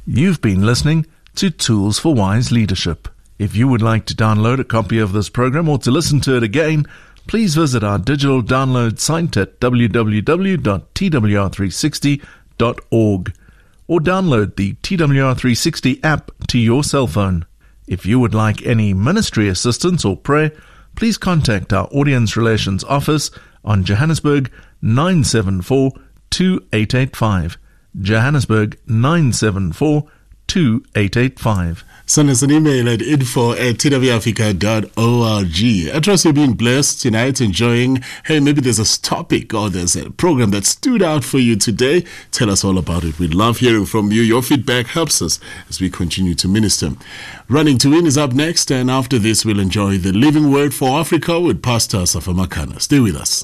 You've been listening to Tools for Wise Leadership. If you would like to download a copy of this program or to listen to it again, please visit our digital download site at www.twr360.org or download the TWR360 app to your cell phone. If you would like any ministry assistance or prayer, please contact our Audience Relations Office on Johannesburg 974-2885. Johannesburg 974-2885. Send us an email at info@twrafrica.org. I trust you're being blessed tonight, enjoying. Hey, maybe there's a topic or there's a program that stood out for you today. Tell us all about it. We'd love hearing from you. Your feedback helps us as we continue to minister. Running to Win is up next, and after this, we'll enjoy the Living Word for Africa with Pastor Safa Makana. Stay with us.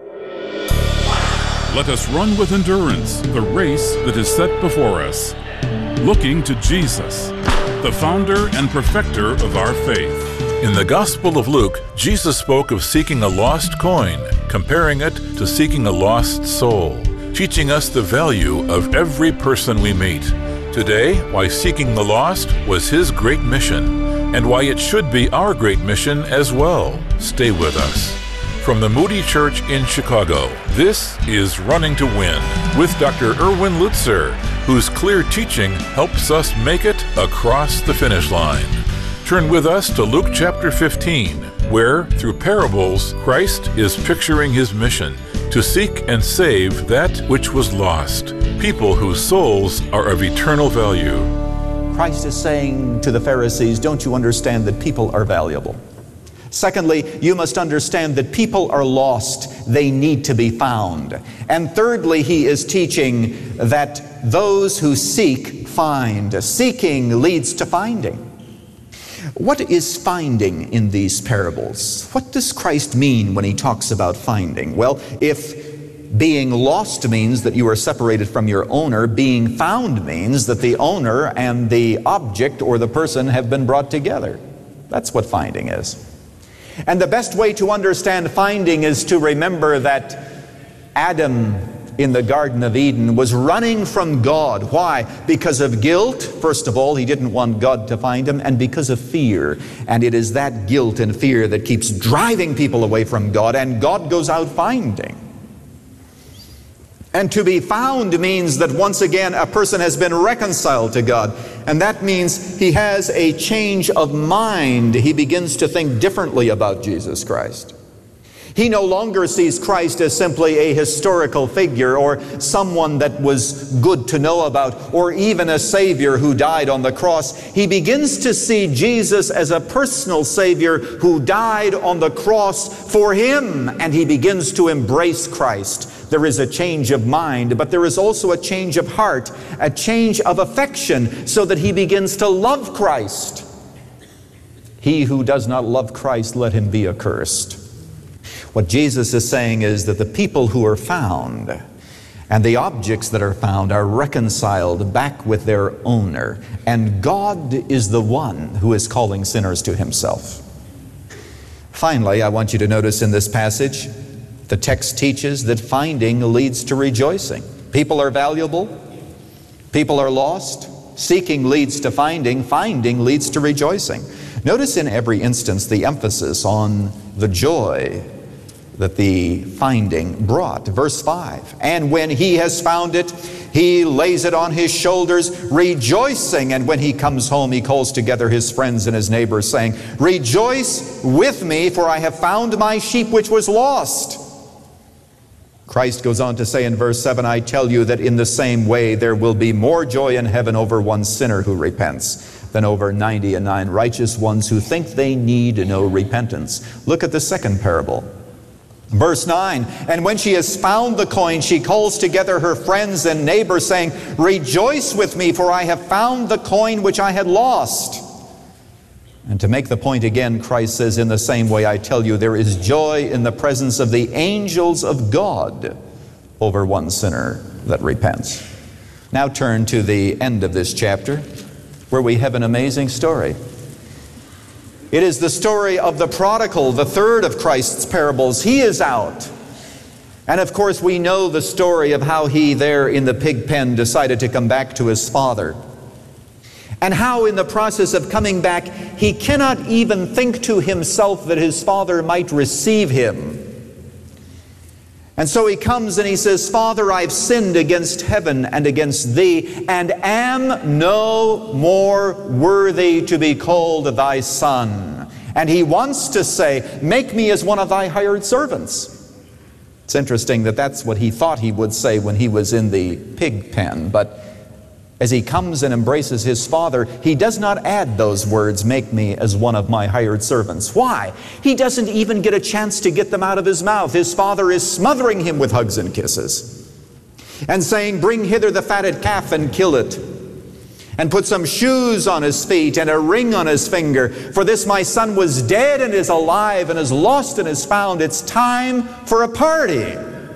Let us run with endurance the race that is set before us, looking to Jesus, the founder and perfecter of our faith. In the Gospel of Luke, Jesus spoke of seeking a lost coin, comparing it to seeking a lost soul, teaching us the value of every person we meet. Today, why seeking the lost was his great mission, and why it should be our great mission as well. Stay with us. From the Moody Church in Chicago, this is Running to Win with Dr. Erwin Lutzer, whose clear teaching helps us make it across the finish line. Turn with us to Luke chapter 15, where, through parables, Christ is picturing his mission to seek and save that which was lost, people whose souls are of eternal value. Christ is saying to the Pharisees, don't you understand that people are valuable? Secondly, you must understand that people are lost. They need to be found. And thirdly, he is teaching that those who seek, find. Seeking leads to finding. What is finding in these parables? What does Christ mean when he talks about finding? Well, if being lost means that you are separated from your owner, being found means that the owner and the object or the person have been brought together. That's what finding is. And the best way to understand finding is to remember that Adam in the Garden of Eden was running from God. Why? Because of guilt. First of all, he didn't want God to find him, and because of fear. And it is that guilt and fear that keeps driving people away from God, and God goes out finding. And to be found means that once again a person has been reconciled to God. And that means he has a change of mind. He begins to think differently about Jesus Christ. He no longer sees Christ as simply a historical figure or someone that was good to know about or even a Savior who died on the cross. He begins to see Jesus as a personal Savior who died on the cross for him, and he begins to embrace Christ. There is a change of mind, but there is also a change of heart, a change of affection, so that he begins to love Christ. He who does not love Christ, let him be accursed. What Jesus is saying is that the people who are found and the objects that are found are reconciled back with their owner. And God is the one who is calling sinners to himself. Finally, I want you to notice in this passage, the text teaches that finding leads to rejoicing. People are valuable. People are lost. Seeking leads to finding. Finding leads to rejoicing. Notice in every instance the emphasis on the joy that the finding brought. Verse 5, and when he has found it, he lays it on his shoulders, rejoicing. And when he comes home, he calls together his friends and his neighbors, saying, rejoice with me, for I have found my sheep which was lost. Christ goes on to say in verse 7, I tell you that in the same way there will be more joy in heaven over one sinner who repents than over 99 righteous ones who think they need no repentance. Look at the second parable. Verse 9, and when she has found the coin, she calls together her friends and neighbors, saying, rejoice with me, for I have found the coin which I had lost. And to make the point again, Christ says, in the same way I tell you, there is joy in the presence of the angels of God over one sinner that repents. Now turn to the end of this chapter, where we have an amazing story. It is the story of the prodigal, the third of Christ's parables. He is out. And of course we know the story of how he there in the pig pen decided to come back to his father. And how in the process of coming back, he cannot even think to himself that his father might receive him. And so he comes and he says, Father, I've sinned against heaven and against thee, and am no more worthy to be called thy son. And he wants to say, make me as one of thy hired servants. It's interesting that that's what he thought he would say when he was in the pig pen. But as he comes and embraces his father, he does not add those words, make me as one of my hired servants. Why? He doesn't even get a chance to get them out of his mouth. His father is smothering him with hugs and kisses and saying, bring hither the fatted calf and kill it, and put some shoes on his feet and a ring on his finger. For this my son was dead and is alive, and is lost and is found. It's time for a party.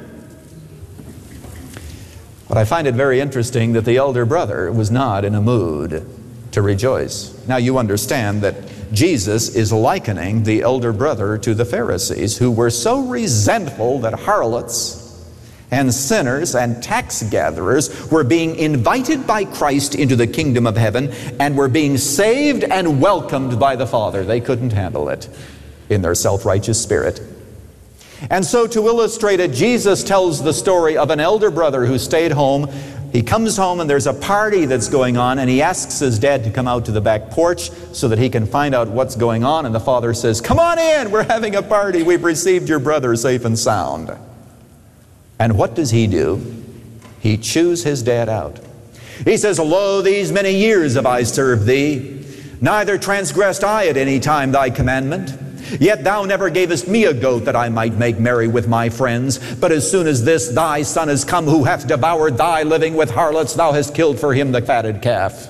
But I find it very interesting that the elder brother was not in a mood to rejoice. Now you understand that Jesus is likening the elder brother to the Pharisees, who were so resentful that harlots and sinners and tax gatherers were being invited by Christ into the kingdom of heaven and were being saved and welcomed by the Father. They couldn't handle it in their self-righteous spirit. And so to illustrate it, Jesus tells the story of an elder brother who stayed home. He comes home and there's a party that's going on, and he asks his dad to come out to the back porch so that he can find out what's going on. And the father says, come on in, we're having a party. We've received your brother safe and sound. And what does he do? He chews his dad out. He says, lo, these many years have I served thee, neither transgressed I at any time thy commandment. Yet thou never gavest me a goat that I might make merry with my friends. But as soon as this thy son is come, who hath devoured thy living with harlots, thou hast killed for him the fatted calf.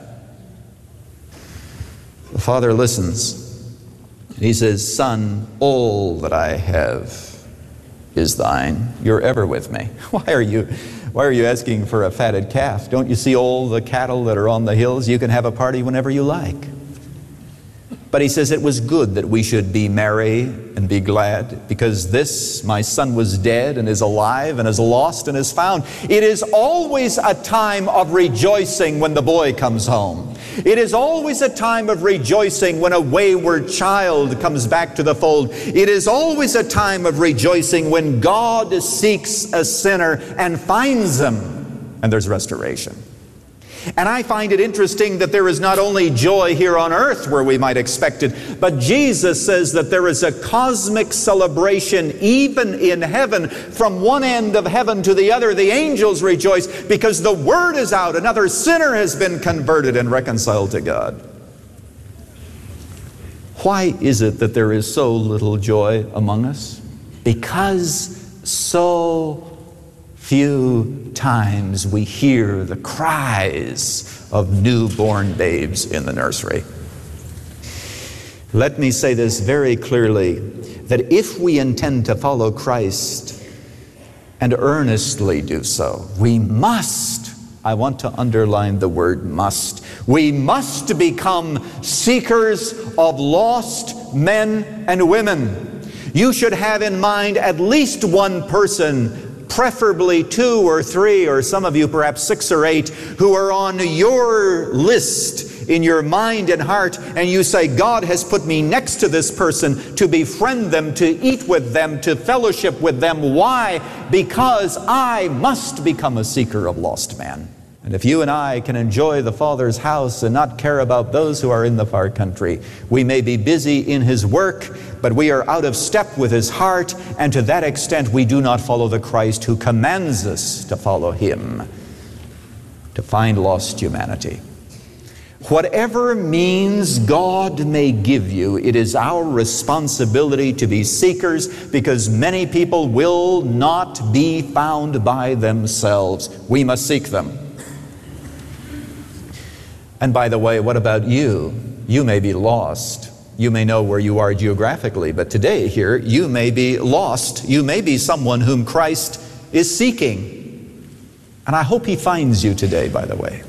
The father listens. He says, son, all that I have is thine. You're ever with me. Why are you asking for a fatted calf? Don't you see all the cattle that are on the hills? You can have a party whenever you like. But he says it was good that we should be merry and be glad, because this, my son, was dead and is alive and is lost and is found. It is always a time of rejoicing when the boy comes home. It is always a time of rejoicing when a wayward child comes back to the fold. It is always a time of rejoicing when God seeks a sinner and finds him, and there's restoration. And I find it interesting that there is not only joy here on earth where we might expect it, but Jesus says that there is a cosmic celebration even in heaven. From one end of heaven to the other, the angels rejoice because the word is out. Another sinner has been converted and reconciled to God. Why is it that there is so little joy among us? Because so few times we hear the cries of newborn babes in the nursery. Let me say this very clearly, that if we intend to follow Christ and earnestly do so, we must, I want to underline the word must, we must become seekers of lost men and women. You should have in mind at least one person, preferably 2 or 3, or some of you perhaps 6 or 8, who are on your list in your mind and heart, and you say, God has put me next to this person to befriend them, to eat with them, to fellowship with them. Why? Because I must become a seeker of lost men. And if you and I can enjoy the Father's house and not care about those who are in the far country, we may be busy in His work, but we are out of step with His heart, and to that extent we do not follow the Christ who commands us to follow Him, to find lost humanity. Whatever means God may give you, it is our responsibility to be seekers, because many people will not be found by themselves. We must seek them. And by the way, what about you? You may be lost. You may know where you are geographically, but today here, you may be lost. You may be someone whom Christ is seeking. And I hope He finds you today, by the way.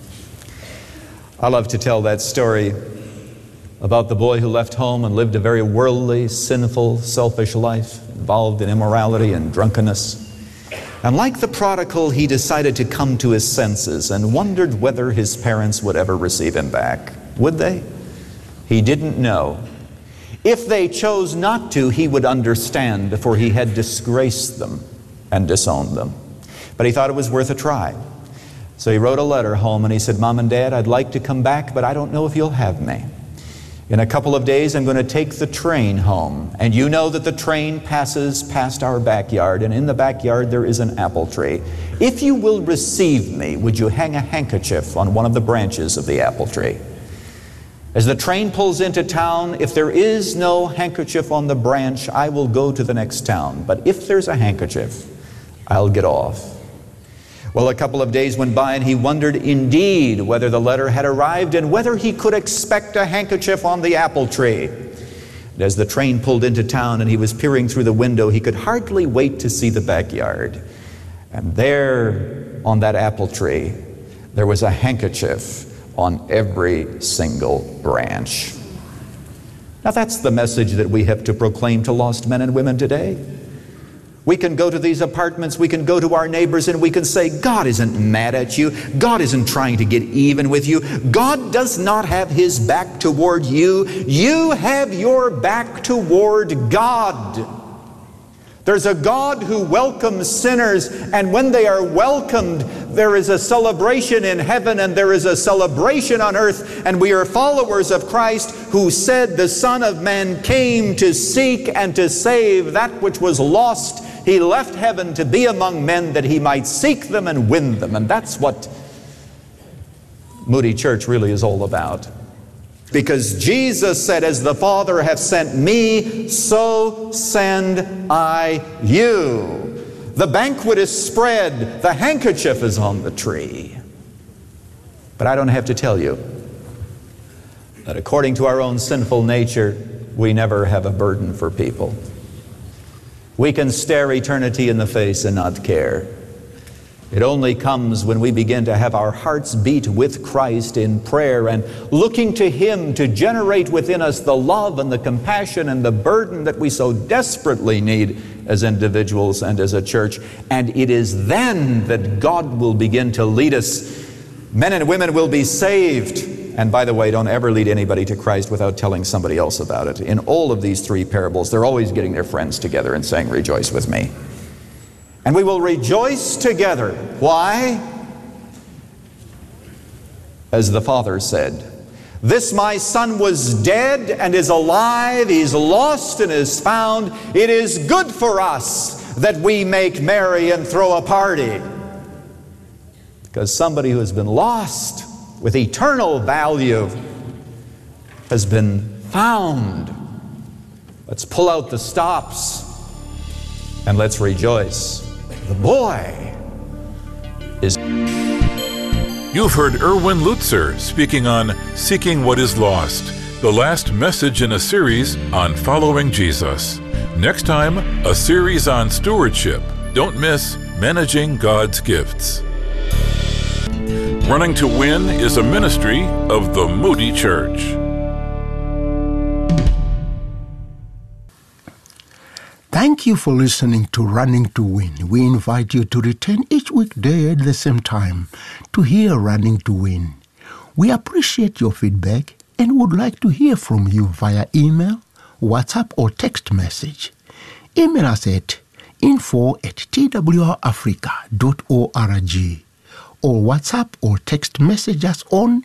I love to tell that story about the boy who left home and lived a very worldly, sinful, selfish life, involved in immorality and drunkenness. And like the prodigal, he decided to come to his senses and wondered whether his parents would ever receive him back. Would they? He didn't know. If they chose not to, he would understand, for he had disgraced them and disowned them. But he thought it was worth a try. So he wrote a letter home and he said, Mom and Dad, I'd like to come back, but I don't know if you'll have me. In a couple of days, I'm going to take the train home. And you know that the train passes past our backyard, and in the backyard there is an apple tree. If you will receive me, would you hang a handkerchief on one of the branches of the apple tree? As the train pulls into town, if there is no handkerchief on the branch, I will go to the next town. But if there's a handkerchief, I'll get off. Well, a couple of days went by and he wondered indeed whether the letter had arrived and whether he could expect a handkerchief on the apple tree. And as the train pulled into town and he was peering through the window, he could hardly wait to see the backyard. And there on that apple tree, there was a handkerchief on every single branch. Now that's the message that we have to proclaim to lost men and women today. We can go to these apartments, we can go to our neighbors, and we can say, God isn't mad at you. God isn't trying to get even with you. God does not have His back toward you. You have your back toward God. There's a God who welcomes sinners, and when they are welcomed, there is a celebration in heaven and there is a celebration on earth, and we are followers of Christ, who said the Son of Man came to seek and to save that which was lost. He left heaven to be among men that He might seek them and win them. And that's what Moody Church really is all about. Because Jesus said, as the Father hath sent me, so send I you. The banquet is spread, the handkerchief is on the tree. But I don't have to tell you that according to our own sinful nature, we never have a burden for people. We can stare eternity in the face and not care. It only comes when we begin to have our hearts beat with Christ in prayer and looking to Him to generate within us the love and the compassion and the burden that we so desperately need as individuals and as a church. And it is then that God will begin to lead us. Men and women will be saved. And by the way, don't ever lead anybody to Christ without telling somebody else about it. In all of these three parables, they're always getting their friends together and saying, rejoice with me. And we will rejoice together. Why? As the Father said, this my son was dead and is alive. He's lost and is found. It is good for us that we make merry and throw a party. Because somebody who has been lost with eternal value has been found. Let's pull out the stops and let's rejoice. The boy is... You've heard Erwin Lutzer speaking on Seeking What Is Lost, the last message in a series on following Jesus. Next time, a series on stewardship. Don't miss Managing God's Gifts. Running to Win is a ministry of the Moody Church. Thank you for listening to Running to Win. We invite you to return each weekday at the same time to hear Running to Win. We appreciate your feedback and would like to hear from you via email, WhatsApp, or text message. Email us at info@twrafrica.org or WhatsApp or text message us on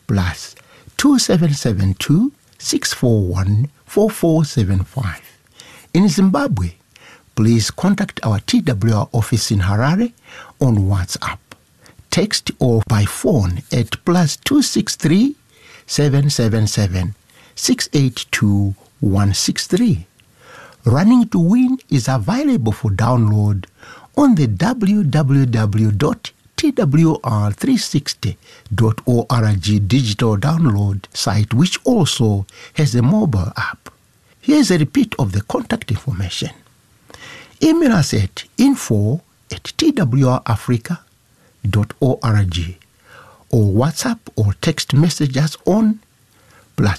+2772 641 4475. In Zimbabwe, please contact our TWR office in Harare on WhatsApp, text or by phone at +263 777 682 163. Running to Win is available for download on the www.twr360.org digital download site, which also has a mobile app. Here's a repeat of the contact information. Email us at info@twrafrica.org or WhatsApp or text message us on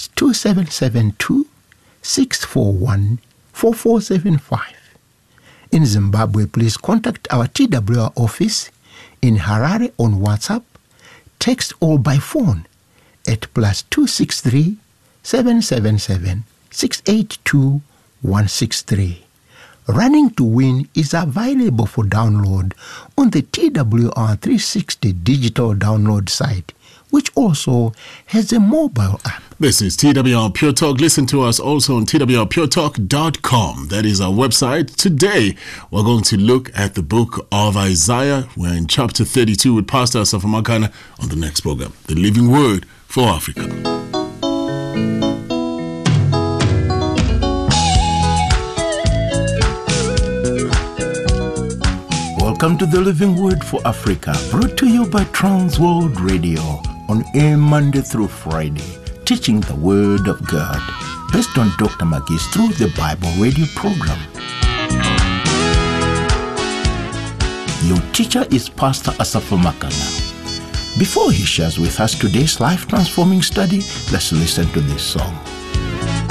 +2772 641 4475. in Zimbabwe, please contact our TWR office in Harare on WhatsApp, text or by phone at +263 777 682 163. Running to Win is available for download on the TWR 360 digital download site, which also has a mobile app. This is TWR Pure Talk. Listen to us also on twrpuretalk.com. That is our website. Today, we're going to look at the book of Isaiah. We're in chapter 32 with Pastor Asafo Makana on the next program, The Living Word for Africa. Welcome to the Living Word for Africa, brought to you by Transworld Radio on air Monday through Friday, teaching the Word of God, based on Dr. Maggie's Through the Bible radio program. Your teacher is Pastor Asafo Makana. Before he shares with us today's life-transforming study, let's listen to this song.